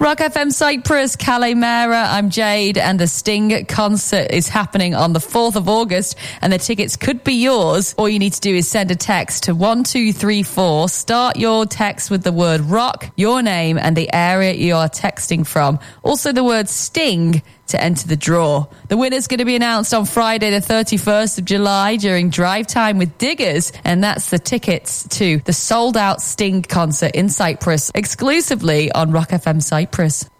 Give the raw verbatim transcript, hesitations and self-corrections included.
Rock F M Cyprus, Calimera, I'm Jade, and the Sting concert is happening on the fourth of August, and the tickets could be yours. All you need to do is send a text to one two three four, start your text with the word rock, your name, and the area you are texting from. Also the word Sting to enter the draw. The winner's going to be announced on Friday the thirty-first of July during Drive Time with Diggers, and that's the tickets to the sold-out Sting concert in Cyprus, exclusively on Rock F M Cyprus.